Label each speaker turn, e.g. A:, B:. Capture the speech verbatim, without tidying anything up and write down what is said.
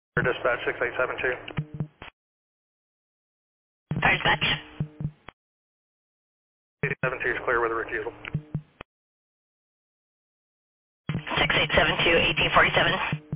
A: Dispatch six eight seven two.
B: Fire dispatch.
A: eight seven two is clear with a refusal.
B: six eight seven two, eighteen forty-seven.